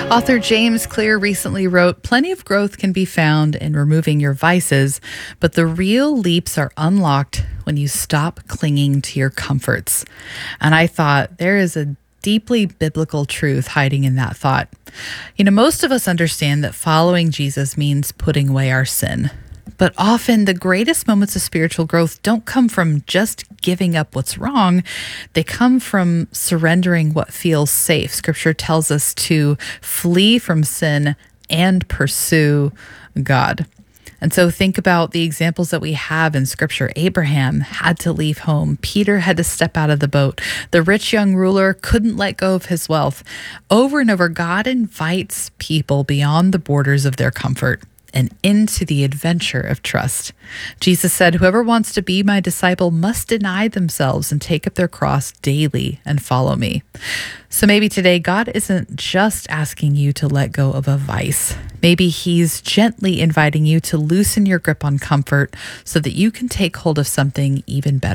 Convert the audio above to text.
Author James Clear recently wrote, "Plenty of growth can be found in removing your vices, but the real leaps are unlocked when you stop clinging to your comforts." And I thought there is a deeply biblical truth hiding in that thought. Most of us understand that following Jesus means putting away our sin. But often the greatest moments of spiritual growth don't come from just giving up what's wrong. They come from surrendering what feels safe. Scripture tells us to flee from sin and pursue God. And so think about the examples that we have in Scripture. Abraham had to leave home. Peter had to step out of the boat. The rich young ruler couldn't let go of his wealth. Over and over, God invites people beyond the borders of their comfort and into the adventure of trust. Jesus said, "Whoever wants to be my disciple must deny themselves and take up their cross daily and follow me." So maybe today God isn't just asking you to let go of a vice. Maybe he's gently inviting you to loosen your grip on comfort so that you can take hold of something even better.